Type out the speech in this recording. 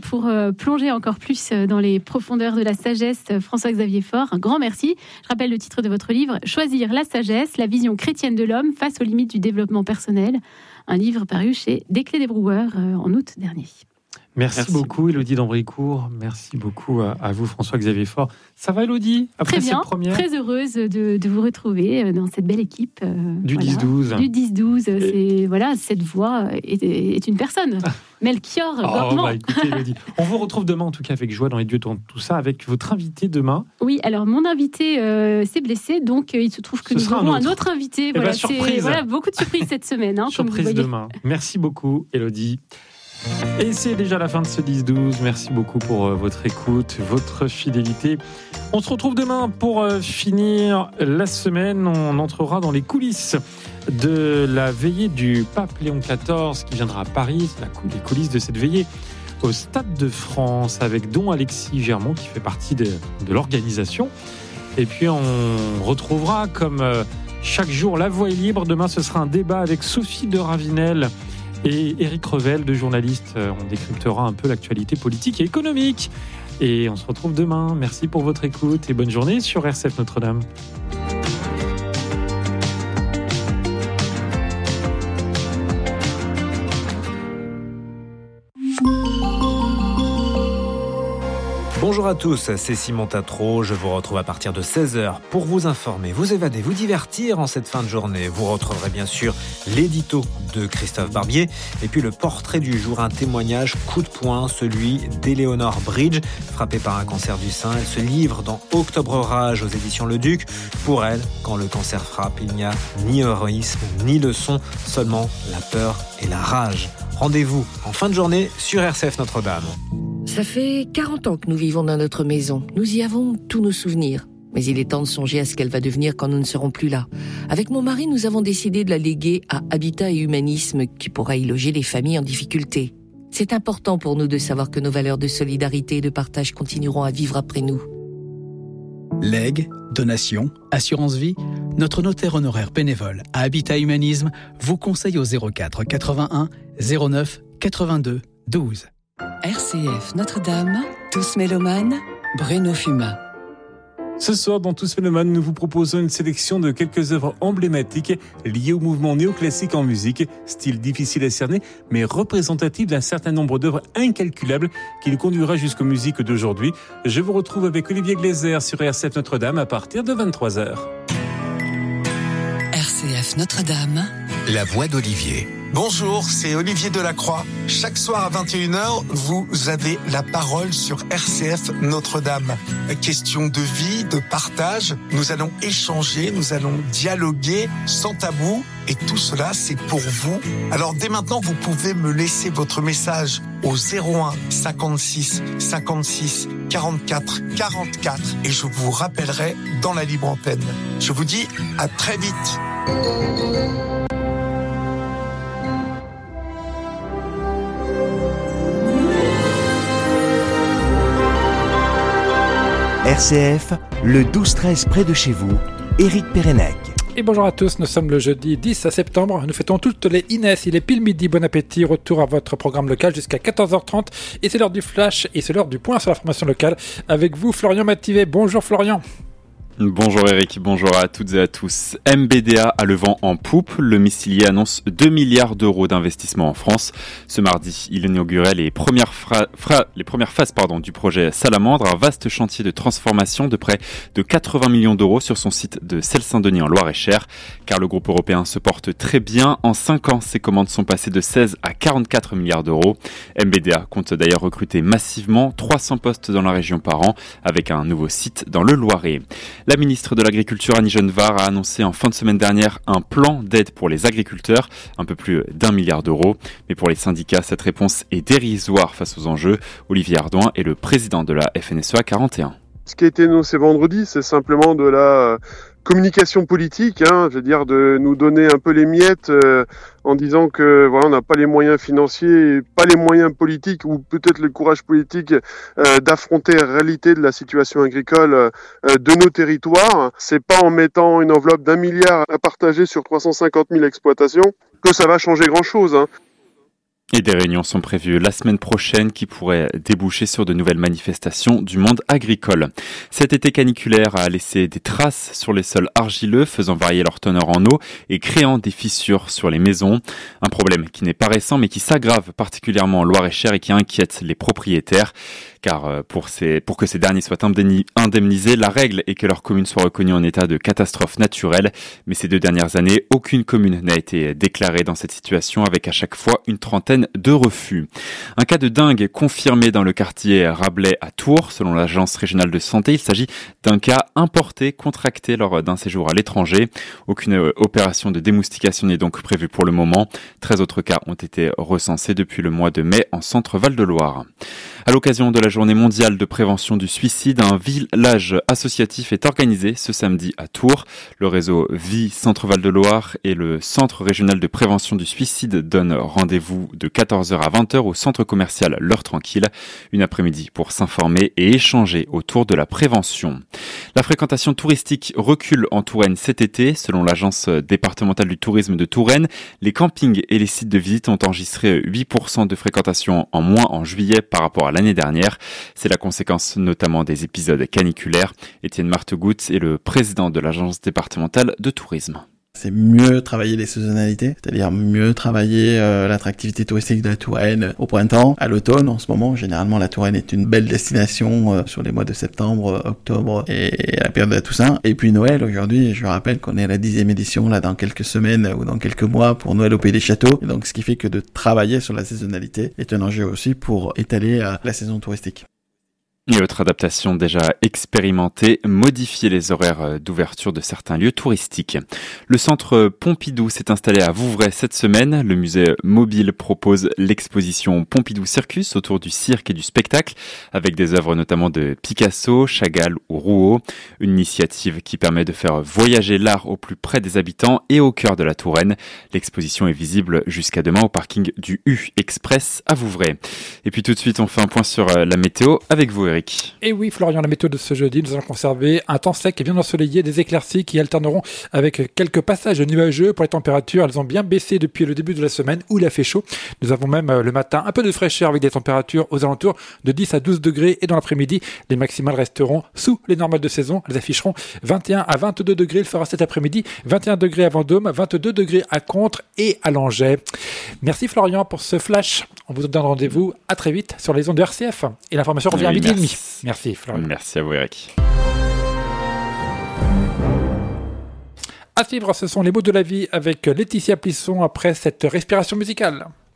pour plonger encore plus dans les profondeurs de la sagesse, François-Xavier Faure. Un grand merci. Je rappelle le titre de votre livre, Choisir la sagesse, la vision chrétienne de l'homme face aux limites du développement personnel. Un livre paru chez Desclés des Brouwers en août dernier. Merci beaucoup, Élodie d'Ambricourt. Merci beaucoup à vous, François-Xavier Faure. Ça va, Élodie, après très bien, cette première? Très heureuse de vous retrouver dans cette belle équipe. Du 10-12. Du 10-12. Cette voix est une personne. Melchior Gormand. Écoutez, Élodie, on vous retrouve demain, en tout cas, avec joie dans les dieux tournent tout ça, avec votre invité demain. Oui, alors mon invité s'est blessé, donc il se trouve que nous aurons un autre invité. Surprise. Beaucoup de surprises cette semaine. Surprise demain. Merci beaucoup, Élodie. Et c'est déjà la fin de ce 10-12. Merci beaucoup pour votre écoute, votre fidélité. On se retrouve demain pour finir la semaine. On entrera dans les coulisses de la veillée du pape Léon XIV qui viendra à Paris. Les coulisses de cette veillée au Stade de France avec Don Alexis Germont qui fait partie de l'organisation. Et puis on retrouvera comme chaque jour La Voix est libre. Demain ce sera un débat avec Sophie de Ravinel et Éric Revel, deux journalistes. On décryptera un peu l'actualité politique et économique. Et on se retrouve demain. Merci pour votre écoute et bonne journée sur RCF Notre-Dame. Bonjour à tous, c'est Simon Tatro. Je vous retrouve à partir de 16h pour vous informer, vous évader, vous divertir en cette fin de journée. Vous retrouverez bien sûr l'édito de Christophe Barbier et puis le portrait du jour, un témoignage coup de poing, celui d'Éléonore Bridge, frappée par un cancer du sein. Elle se livre dans Octobre Rage aux éditions Le Duc. Pour elle, quand le cancer frappe, il n'y a ni héroïsme ni leçon, seulement la peur et la rage. Rendez-vous en fin de journée sur RCF Notre-Dame. Ça fait 40 ans que nous vivons dans notre maison. Nous y avons tous nos souvenirs. Mais il est temps de songer à ce qu'elle va devenir quand nous ne serons plus là. Avec mon mari, nous avons décidé de la léguer à Habitat et Humanisme, qui pourra y loger les familles en difficulté. C'est important pour nous de savoir que nos valeurs de solidarité et de partage continueront à vivre après nous. Legs, donations, assurance vie, notre notaire honoraire bénévole à Habitat Humanisme vous conseille au 04 81 09 82 12. RCF Notre-Dame, Tous mélomanes, Bruno Fumat. Ce soir, dans Tous mélomanes, nous vous proposons une sélection de quelques œuvres emblématiques liées au mouvement néoclassique en musique, style difficile à cerner, mais représentatif d'un certain nombre d'œuvres incalculables qui nous conduira jusqu'aux musiques d'aujourd'hui. Je vous retrouve avec Olivier Glaser sur RCF Notre-Dame à partir de 23h. RCF Notre-Dame, la voix d'Olivier. Bonjour, c'est Olivier Delacroix. Chaque soir à 21h, vous avez la parole sur RCF Notre-Dame. Question de vie, de partage. Nous allons échanger, nous allons dialoguer sans tabou. Et tout cela, c'est pour vous. Alors dès maintenant, vous pouvez me laisser votre message au 01 56 56 44 44 et je vous rappellerai dans la libre antenne. Je vous dis à très vite. RCF, le 12-13 près de chez vous, Éric Pérenec. Et bonjour à tous, nous sommes le jeudi 10 septembre, nous fêtons toutes les Inès, il est pile midi, bon appétit, retour à votre programme local jusqu'à 14h30 et c'est l'heure du flash et c'est l'heure du point sur la formation locale avec vous Florian Mativet. Bonjour Florian. Bonjour Eric, bonjour à toutes et à tous. MBDA a le vent en poupe. Le missilier annonce 2 milliards d'euros d'investissement en France. Ce mardi, il inaugurait les premières phases du projet Salamandre, un vaste chantier de transformation de près de 80 millions d'euros sur son site de Celles-Saint-Denis en Loire-et-Cher. Car le groupe européen se porte très bien. En 5 ans, ses commandes sont passées de 16 à 44 milliards d'euros. MBDA compte d'ailleurs recruter massivement 300 postes dans la région par an avec un nouveau site dans le Loiret. La ministre de l'Agriculture, Annie Genevard, a annoncé en fin de semaine dernière un plan d'aide pour les agriculteurs, un peu plus d'1 milliard d'euros. Mais pour les syndicats, cette réponse est dérisoire face aux enjeux. Olivier Ardouin est le président de la FNSEA 41. Ce qui a été annoncé vendredi, c'est simplement de la communication politique, je veux dire de nous donner un peu les miettes en disant que voilà, on n'a pas les moyens financiers, pas les moyens politiques ou peut-être le courage politique d'affronter la réalité de la situation agricole de nos territoires. C'est pas en mettant une enveloppe d'1 milliard à partager sur 350 000 exploitations que ça va changer grand-chose. Et des réunions sont prévues la semaine prochaine qui pourraient déboucher sur de nouvelles manifestations du monde agricole. Cet été caniculaire a laissé des traces sur les sols argileux, faisant varier leur teneur en eau et créant des fissures sur les maisons. Un problème qui n'est pas récent mais qui s'aggrave particulièrement en Loir-et-Cher et qui inquiète les propriétaires. Car pour que ces derniers soient indemnisés, la règle est que leur commune soit reconnue en état de catastrophe naturelle. Mais ces 2 dernières années, aucune commune n'a été déclarée dans cette situation, avec à chaque fois une trentaine de refus. Un cas de dingue confirmé dans le quartier Rabelais à Tours. Selon l'agence régionale de santé, il s'agit d'un cas importé, contracté lors d'un séjour à l'étranger. Aucune opération de démoustication n'est donc prévue pour le moment. 13 autres cas ont été recensés depuis le mois de mai en centre Val-de-Loire. À l'occasion de la journée mondiale de prévention du suicide, un village associatif est organisé ce samedi à Tours. Le réseau Vie Centre Val-de-Loire et le Centre régional de prévention du suicide donnent rendez-vous de 14h à 20h au centre commercial L'Heure Tranquille. Une après-midi pour s'informer et échanger autour de la prévention. La fréquentation touristique recule en Touraine cet été. Selon l'agence départementale du tourisme de Touraine, les campings et les sites de visite ont enregistré 8% de fréquentation en moins en juillet par rapport à l'année dernière. C'est la conséquence notamment des épisodes caniculaires. Étienne Martegout est le président de l'agence départementale de tourisme. C'est mieux travailler les saisonnalités, c'est-à-dire mieux travailler l'attractivité touristique de la Touraine au printemps, à l'automne. En ce moment, généralement, la Touraine est une belle destination sur les mois de septembre, octobre et à la période de la Toussaint. Et puis Noël, aujourd'hui, je rappelle qu'on est à la 10e édition, là, dans quelques semaines ou dans quelques mois pour Noël au Pays des Châteaux. Et donc, ce qui fait que de travailler sur la saisonnalité est un enjeu aussi pour étaler la saison touristique. Et autre adaptation déjà expérimentée, modifier les horaires d'ouverture de certains lieux touristiques. Le centre Pompidou s'est installé à Vouvray cette semaine. Le musée mobile propose l'exposition Pompidou Circus autour du cirque et du spectacle, avec des œuvres notamment de Picasso, Chagall ou Rouault. Une initiative qui permet de faire voyager l'art au plus près des habitants et au cœur de la Touraine. L'exposition est visible jusqu'à demain au parking du U-Express à Vouvray. Et puis tout de suite, on fait un point sur la météo avec vous, Eric. Et oui, Florian, la météo de ce jeudi, nous allons conserver un temps sec et bien ensoleillé, des éclaircies qui alterneront avec quelques passages nuageux. Pour les températures, elles ont bien baissé depuis le début de la semaine où il a fait chaud. Nous avons même le matin un peu de fraîcheur avec des températures aux alentours de 10 à 12 degrés et dans l'après-midi, les maximales resteront sous les normales de saison. Elles afficheront 21 à 22 degrés. Il fera cet après-midi 21 degrés à Vendôme, 22 degrés à Contres et à Langeais. Merci Florian pour ce flash. On vous donne rendez-vous à très vite sur les ondes de RCF. Et l'information revient à midi et demi. Merci Florian. Merci à vous Eric. À suivre, ce sont les mots de la vie avec Laetitia Plisson après cette respiration musicale.